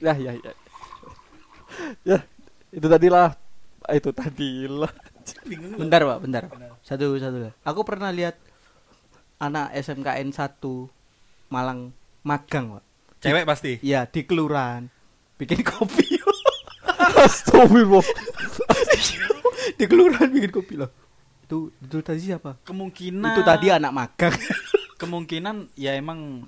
Ya. Ya, itu tadilah. Itu tadilah. Bentar, Pak, bentar. Satu. Aku pernah lihat anak SMKN 1 Malang magang, Pak. Cewek pasti. Iya, di kelurahan. Bikin kopi. Astagfirullah. Di kelurahan bikin kopi loh. Itu tadi siapa? Kemungkinan Itu tadi anak magang. kemungkinan ya emang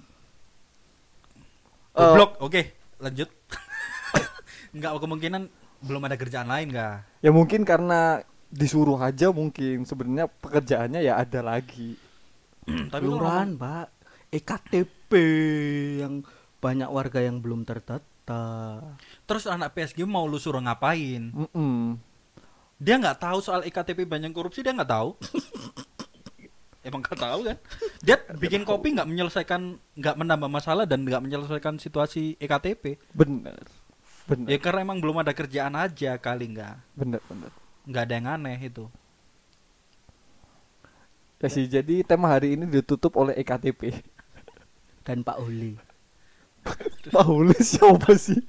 goblok. Oke, lanjut. Enggak, kemungkinan belum ada kerjaan lain enggak? Ya mungkin karena disuruh aja mungkin. Sebenarnya pekerjaannya ya ada lagi. Tapi lu Kelurahan, ngomong- Pak. EKTP yang banyak warga yang belum terdata. terus anak PSG mau lu suruh ngapain? Dia nggak tahu soal EKTP banyak korupsi, dia nggak tahu. Emang nggak tahu kan? Dia bikin kopi nggak menambah masalah dan nggak menyelesaikan situasi EKTP. Bener. Ya karena emang belum ada kerjaan aja kali Bener. nggak ada yang aneh itu. Ya sih, jadi tema hari ini ditutup oleh EKTP. Dan Pak Oli. Paulus siapa sih?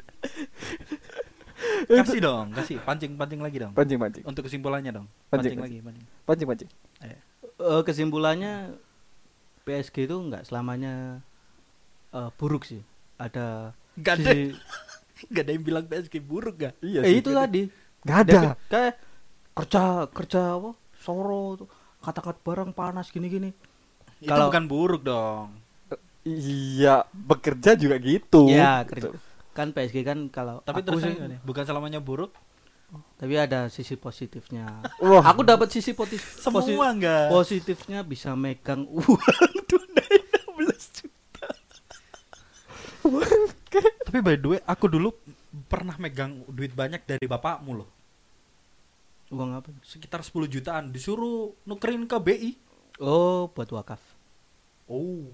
Kasih dong, pancing lagi dong. Pancing. Untuk kesimpulannya dong. Pancing. Pancing. Kesimpulannya PSG itu nggak selamanya buruk sih. Ada Nggak ada. sisi- Nggak ada yang bilang PSG buruk gak? Iya itu tadi. Gak ada. Kayak kerja apa? Soro tuh, kata-kata barang panas gini-gini. Itu Kalau- bukan buruk dong. Iya, bekerja juga gitu. Ya, kerja. Kan PSG kan kalau Tapi aku terus sih, bukan selamanya buruk. tapi ada sisi positifnya. Wah. Aku dapat sisi Semua enggak. positifnya bisa megang uang tunai 16 juta. Tapi by the way, aku dulu pernah megang duit banyak dari bapakmu loh. Uang apa? Sekitar 10 jutaan disuruh nukerin ke BI. Oh, buat wakaf. Oh.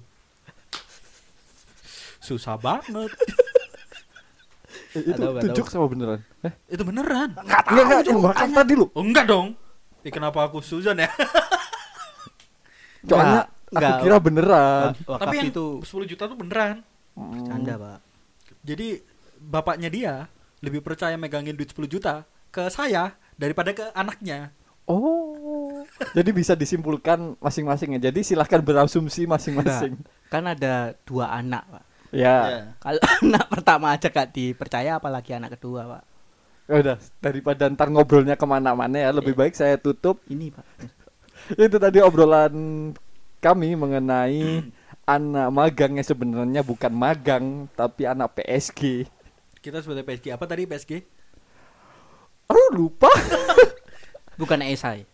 Susah banget. Itu Nggak tahu. tujuk sama beneran. Itu beneran. Enggak, yang wakaf tadi lu. Oh, enggak dong. Kenapa aku Suzan ya? Soalnya Nggak. aku kira beneran. Wakaf Tapi yang itu 10 juta tuh beneran. bercanda, Pak. Jadi bapaknya dia lebih percaya megangin duit 10 juta ke saya daripada ke anaknya. Oh. Jadi bisa disimpulkan masing-masing ya. Jadi silahkan berasumsi masing-masing. Kan ada 2 anak, Pak. Ya. Ya. Kalau anak pertama aja gak dipercaya, apalagi anak kedua, Pak. Ya udah, daripada ntar ngobrolnya kemana-mana ya, lebih baik saya tutup. Ini, Pak. Itu tadi obrolan kami mengenai anak magangnya sebenarnya bukan magang, tapi anak PSG. Kita sebagai PSG apa tadi PSG? Lupa. Bukan esai.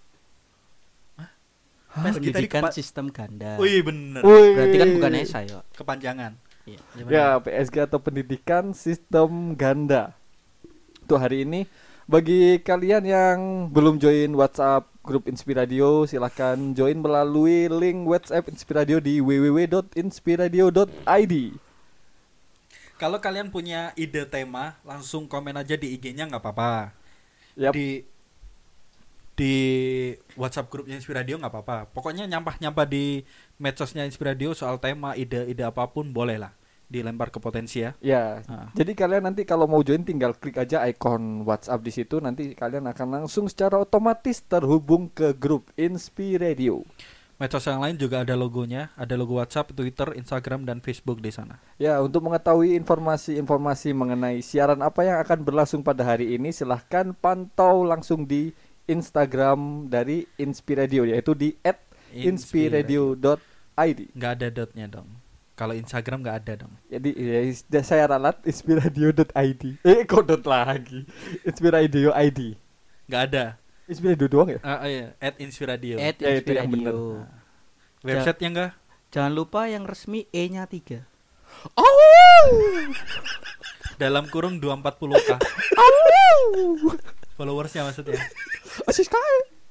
PSG tadi Pendidikan sistem ganda. Wih bener. Wih. Berarti kan bukan esai, Pak. Kepanjangan. Iya. Ya, PSG atau pendidikan sistem ganda. Untuk hari ini, bagi kalian yang belum join WhatsApp grup Inspiradio, silakan join melalui link WhatsApp Inspiradio di www.inspiradio.id. Kalau kalian punya ide tema, langsung komen aja di IG-nya nggak apa-apa. Yap. Di WhatsApp grupnya Inspiradio nggak apa-apa. Pokoknya nyampah-nyampah di medsosnya Inspiradio soal tema, ide-ide apapun boleh lah dilempar ke Potensi ya. Ya, Ah. jadi kalian nanti kalau mau join tinggal klik aja ikon WhatsApp di situ, nanti kalian akan langsung secara otomatis terhubung ke grup Inspiradio. Medsos yang lain juga ada logonya, ada logo WhatsApp, Twitter, Instagram, dan Facebook di sana. Ya, untuk mengetahui informasi-informasi mengenai siaran apa yang akan berlangsung pada hari ini, silahkan pantau langsung di Instagram dari Inspiradio, yaitu di @inspiradio.id. Nggak ada dotnya dong. Kalau Instagram nggak ada dong. Jadi ya, saya ralat inspiradio.id. Kok dot lagi? Inspiradio ID. Nggak ada. Inspiradio doang ya? Iya, @inspiradio. At Ya, itu yang bener. Inspiradio. Website-nya nggak? Jangan lupa yang resmi E-nya 3. Oh! Dalam kurung 240k. Oh! Followersnya maksudnya. Asis kai.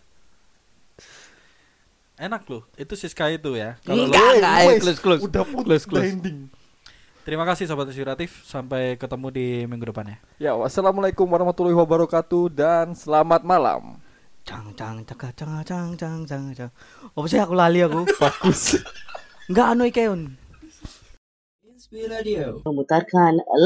Enak loh. Itu Siska itu ya. Enggak, ayo, close. Udah Close. ending. Terima kasih Sobat Inspiratif. Sampai ketemu di minggu depannya. Ya, wassalamualaikum warahmatullahi wabarakatuh dan selamat malam. Cang. Apa sih aku lali aku? Bagus. Enggak anu ikeun. Memutarkan